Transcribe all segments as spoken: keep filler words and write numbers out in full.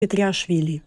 Petriashvili.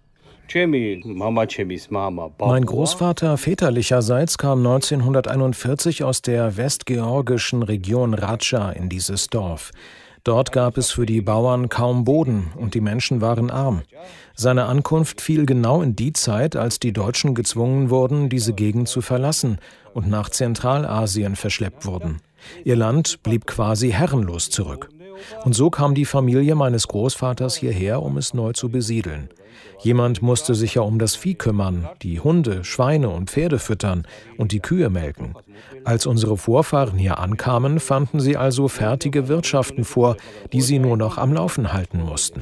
Mein Großvater väterlicherseits kam neunzehnhunderteinundvierzig aus der westgeorgischen Region Ratscha in dieses Dorf. Dort gab es für die Bauern kaum Boden und die Menschen waren arm. Seine Ankunft fiel genau in die Zeit, als die Deutschen gezwungen wurden, diese Gegend zu verlassen und nach Zentralasien verschleppt wurden. Ihr Land blieb quasi herrenlos zurück. Und so kam die Familie meines Großvaters hierher, um es neu zu besiedeln. Jemand musste sich ja um das Vieh kümmern, die Hunde, Schweine und Pferde füttern und die Kühe melken. Als unsere Vorfahren hier ankamen, fanden sie also fertige Wirtschaften vor, die sie nur noch am Laufen halten mussten.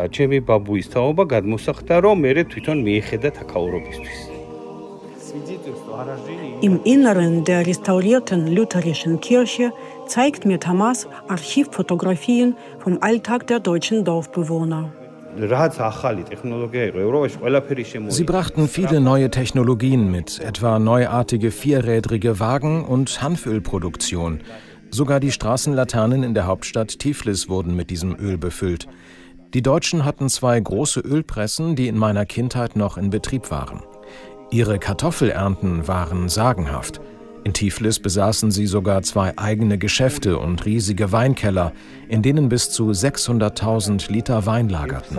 Im Inneren der restaurierten lutherischen Kirche zeigt mir Tamas Archivfotografien vom Alltag der deutschen Dorfbewohner. Sie brachten viele neue Technologien mit, etwa neuartige vierrädrige Wagen und Hanfölproduktion. Sogar die Straßenlaternen in der Hauptstadt Tiflis wurden mit diesem Öl befüllt. Die Deutschen hatten zwei große Ölpressen, die in meiner Kindheit noch in Betrieb waren. Ihre Kartoffelernten waren sagenhaft. In Tiflis besaßen sie sogar zwei eigene Geschäfte und riesige Weinkeller, in denen bis zu sechshunderttausend Liter Wein lagerten.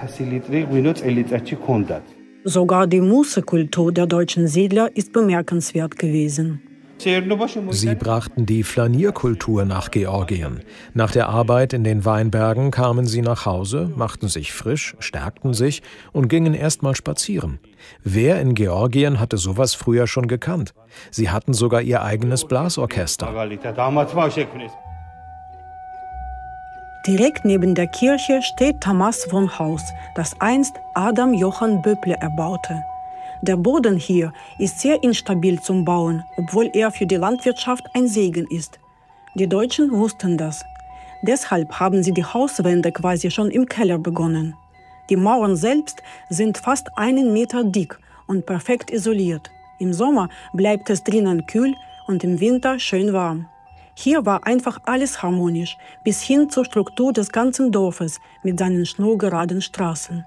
Sogar die Mußekultur der deutschen Siedler ist bemerkenswert gewesen. Sie brachten die Flanierkultur nach Georgien. Nach der Arbeit in den Weinbergen kamen sie nach Hause, machten sich frisch, stärkten sich und gingen erst mal spazieren. Wer in Georgien hatte sowas früher schon gekannt? Sie hatten sogar ihr eigenes Blasorchester. Direkt neben der Kirche steht Tamas Wohnhaus, das einst Adam Johann Böble erbaute. Der Boden hier ist sehr instabil zum Bauen, obwohl er für die Landwirtschaft ein Segen ist. Die Deutschen wussten das. Deshalb haben sie die Hauswände quasi schon im Keller begonnen. Die Mauern selbst sind fast einen Meter dick und perfekt isoliert. Im Sommer bleibt es drinnen kühl und im Winter schön warm. Hier war einfach alles harmonisch, bis hin zur Struktur des ganzen Dorfes mit seinen schnurgeraden Straßen.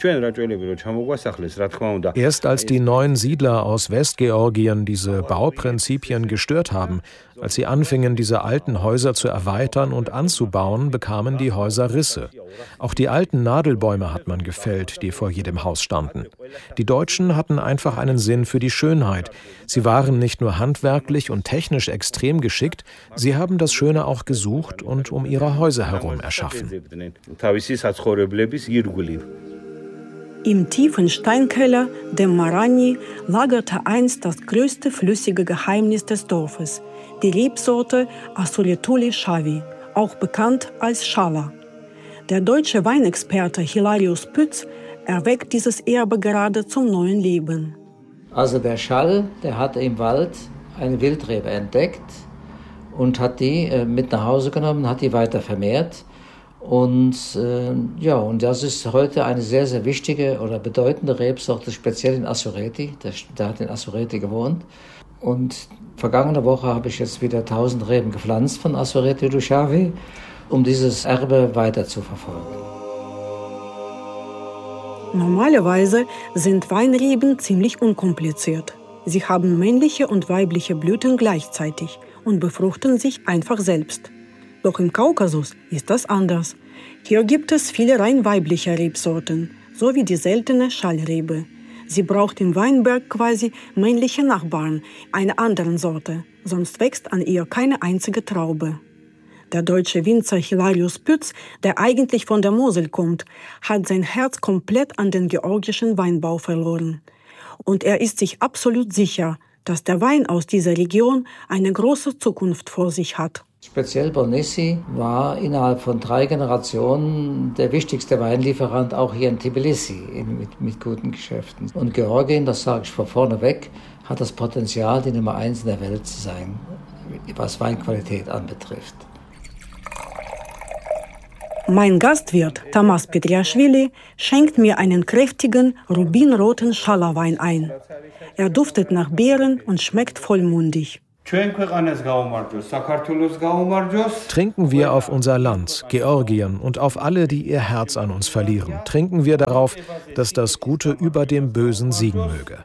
Erst als die neuen Siedler aus Westgeorgien diese Bauprinzipien gestört haben, als sie anfingen, diese alten Häuser zu erweitern und anzubauen, bekamen die Häuser Risse. Auch die alten Nadelbäume hat man gefällt, die vor jedem Haus standen. Die Deutschen hatten einfach einen Sinn für die Schönheit. Sie waren nicht nur handwerklich und technisch extrem geschickt, sie haben das Schöne auch gesucht und um ihre Häuser herum erschaffen. Im tiefen Steinkeller, dem Marani, lagerte einst das größte flüssige Geheimnis des Dorfes, die Rebsorte Assuretuli Shavi, auch bekannt als Schala. Der deutsche Weinexperte Hilarius Pütz erweckt dieses Erbe gerade zum neuen Leben. Also der Schall, der hat im Wald eine Wildrebe entdeckt und hat die äh, mit nach Hause genommen, hat die weiter vermehrt. Und äh, ja, und das ist heute eine sehr, sehr wichtige oder bedeutende Rebsorte, speziell in Assureti. Der, der hat in Assureti gewohnt. Und vergangene Woche habe ich jetzt wieder tausend Reben gepflanzt von Assureti Lushavi, um dieses Erbe weiter zu verfolgen. Normalerweise sind Weinreben ziemlich unkompliziert. Sie haben männliche und weibliche Blüten gleichzeitig und befruchten sich einfach selbst. Doch im Kaukasus ist das anders. Hier gibt es viele rein weibliche Rebsorten, sowie die seltene Schallrebe. Sie braucht im Weinberg quasi männliche Nachbarn einer anderen Sorte, sonst wächst an ihr keine einzige Traube. Der deutsche Winzer Hilarius Pütz, der eigentlich von der Mosel kommt, hat sein Herz komplett an den georgischen Weinbau verloren. Und er ist sich absolut sicher, dass der Wein aus dieser Region eine große Zukunft vor sich hat. Speziell Bornissi war innerhalb von drei Generationen der wichtigste Weinlieferant, auch hier in Tbilisi, in, mit, mit guten Geschäften. Und Georgien, das sage ich von vorne weg, hat das Potenzial, die Nummer eins in der Welt zu sein, was Weinqualität anbetrifft. Mein Gastwirt, Tamas Petriashvili, schenkt mir einen kräftigen, rubinroten Schala-Wein ein. Er duftet nach Beeren und schmeckt vollmundig. Trinken wir auf unser Land, Georgien, und auf alle, die ihr Herz an uns verlieren. Trinken wir darauf, dass das Gute über dem Bösen siegen möge.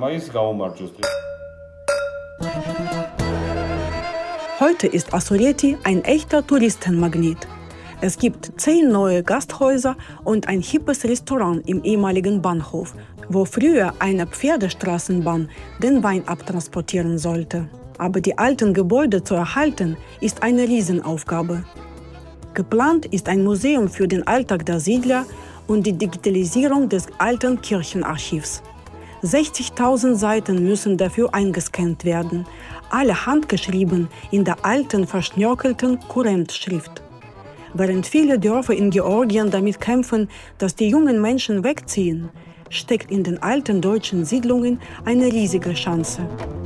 Heute ist Assoreti ein echter Touristenmagnet. Es gibt zehn neue Gasthäuser und ein hippes Restaurant im ehemaligen Bahnhof, wo früher eine Pferdestraßenbahn den Wein abtransportieren sollte. Aber die alten Gebäude zu erhalten, ist eine Riesenaufgabe. Geplant ist ein Museum für den Alltag der Siedler und die Digitalisierung des alten Kirchenarchivs. sechzigtausend Seiten müssen dafür eingescannt werden, alle handgeschrieben in der alten, verschnörkelten Kurrent-Schrift. Während viele Dörfer in Georgien damit kämpfen, dass die jungen Menschen wegziehen, steckt in den alten deutschen Siedlungen eine riesige Chance.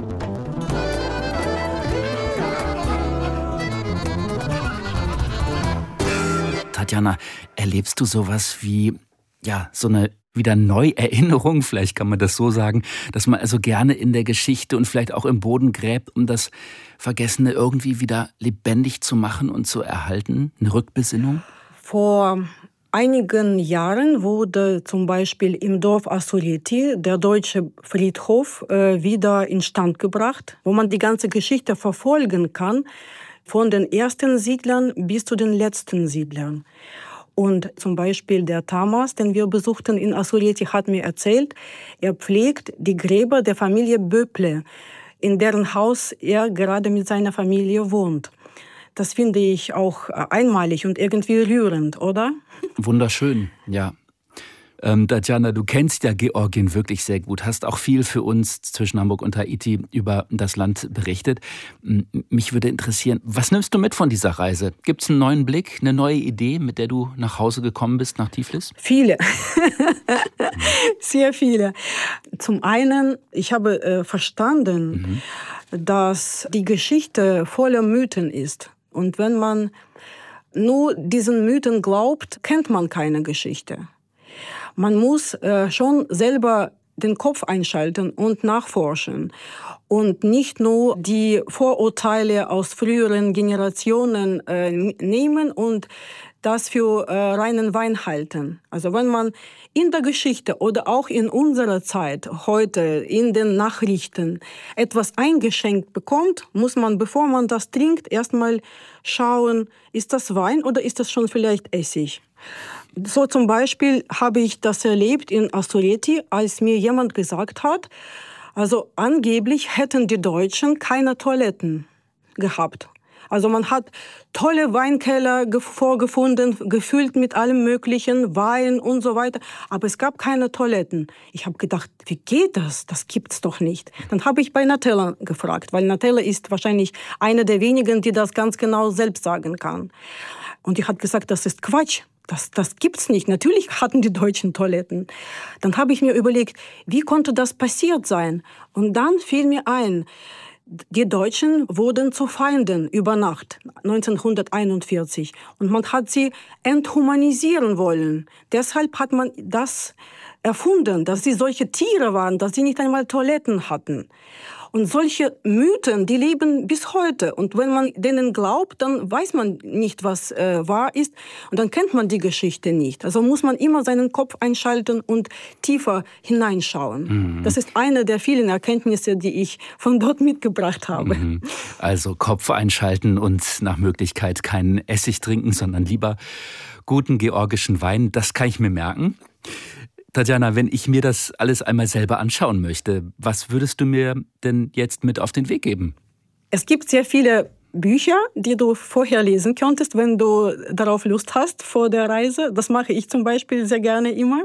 Tatjana, erlebst du sowas wie, ja, so eine wieder Neuerinnerung, vielleicht kann man das so sagen, dass man also gerne in der Geschichte und vielleicht auch im Boden gräbt, um das Vergessene irgendwie wieder lebendig zu machen und zu erhalten? Eine Rückbesinnung? Vor einigen Jahren wurde zum Beispiel im Dorf Assoreti der deutsche Friedhof äh, wieder instand gebracht, wo man die ganze Geschichte verfolgen kann, von den ersten Siedlern bis zu den letzten Siedlern. Und zum Beispiel der Tamas, den wir besuchten in Assoreti, hat mir erzählt, er pflegt die Gräber der Familie Böple, in deren Haus er gerade mit seiner Familie wohnt. Das finde ich auch einmalig und irgendwie rührend, oder? Wunderschön, ja. Ähm, Tatjana, du kennst ja Georgien wirklich sehr gut, hast auch viel für uns zwischen Hamburg und Haiti über das Land berichtet. Mich würde interessieren, was nimmst du mit von dieser Reise? Gibt es einen neuen Blick, eine neue Idee, mit der du nach Hause gekommen bist, nach Tiflis? Viele, sehr viele. Zum einen, ich habe äh, verstanden, mhm. dass die Geschichte voller Mythen ist. Und wenn man nur diesen Mythen glaubt, kennt man keine Geschichte. Man muss äh, schon selber den Kopf einschalten und nachforschen und nicht nur die Vorurteile aus früheren Generationen äh, nehmen und das für äh, reinen Wein halten. Also wenn man in der Geschichte oder auch in unserer Zeit heute in den Nachrichten etwas eingeschenkt bekommt, muss man, bevor man das trinkt, erstmal schauen, ist das Wein oder ist das schon vielleicht Essig? So zum Beispiel habe ich das erlebt in Assoreti, als mir jemand gesagt hat, also angeblich hätten die Deutschen keine Toiletten gehabt. Also man hat tolle Weinkeller vorgefunden, gefüllt mit allem möglichen, Wein und so weiter. Aber es gab keine Toiletten. Ich habe gedacht, wie geht das? Das gibt's doch nicht. Dann habe ich bei Natella gefragt, weil Natella ist wahrscheinlich eine der wenigen, die das ganz genau selbst sagen kann. Und die hat gesagt, das ist Quatsch. Das, das gibt's nicht. Natürlich hatten die Deutschen Toiletten. Dann habe ich mir überlegt, wie konnte das passiert sein? Und dann fiel mir ein, die Deutschen wurden zu Feinden über Nacht, neunzehnhunderteinundvierzig. Und man hat sie enthumanisieren wollen. Deshalb hat man das erfunden, dass sie solche Tiere waren, dass sie nicht einmal Toiletten hatten. Und solche Mythen, die leben bis heute. Und wenn man denen glaubt, dann weiß man nicht, was äh, wahr ist. Und dann kennt man die Geschichte nicht. Also muss man immer seinen Kopf einschalten und tiefer hineinschauen. Mhm. Das ist eine der vielen Erkenntnisse, die ich von dort mitgebracht habe. Mhm. Also Kopf einschalten und nach Möglichkeit keinen Essig trinken, sondern lieber guten georgischen Wein. Das kann ich mir merken. Tatjana, wenn ich mir das alles einmal selber anschauen möchte, was würdest du mir denn jetzt mit auf den Weg geben? Es gibt sehr viele Bücher, die du vorher lesen könntest, wenn du darauf Lust hast vor der Reise. Das mache ich zum Beispiel sehr gerne immer.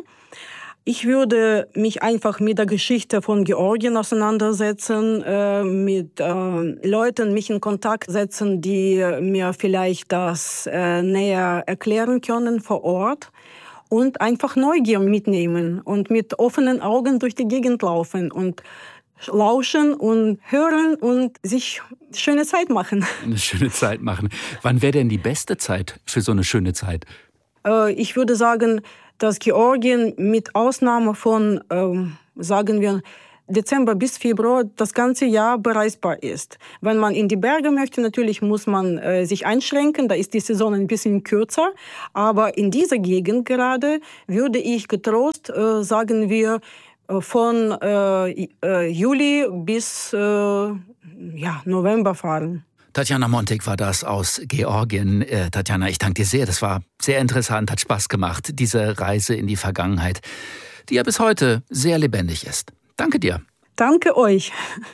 Ich würde mich einfach mit der Geschichte von Georgien auseinandersetzen, äh, mit äh, Leuten mich in Kontakt setzen, die mir vielleicht das äh, näher erklären können vor Ort. Und einfach Neugier mitnehmen und mit offenen Augen durch die Gegend laufen und lauschen und hören und sich schöne Zeit machen. Eine schöne Zeit machen. Wann wäre denn die beste Zeit für so eine schöne Zeit? Äh, ich würde sagen, dass Georgien mit Ausnahme von, äh, sagen wir, Dezember bis Februar das ganze Jahr bereisbar ist. Wenn man in die Berge möchte, natürlich muss man äh, sich einschränken, da ist die Saison ein bisschen kürzer. Aber in dieser Gegend gerade würde ich getrost, äh, sagen wir, von äh, äh, Juli bis äh, ja, November fahren. Tatjana Montik war das aus Georgien. Äh, Tatjana, ich danke dir sehr. Das war sehr interessant, hat Spaß gemacht, diese Reise in die Vergangenheit, die ja bis heute sehr lebendig ist. Danke dir. Danke euch.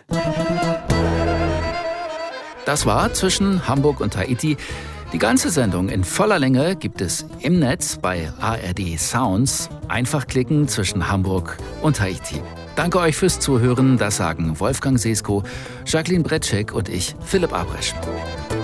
Das war Zwischen Hamburg und Tahiti. Die ganze Sendung in voller Länge gibt es im Netz bei A R D Sounds. Einfach klicken Zwischen Hamburg und Tahiti. Danke euch fürs Zuhören. Das sagen Wolfgang Sesko, Jacqueline Bretschek und ich, Philipp Abresch.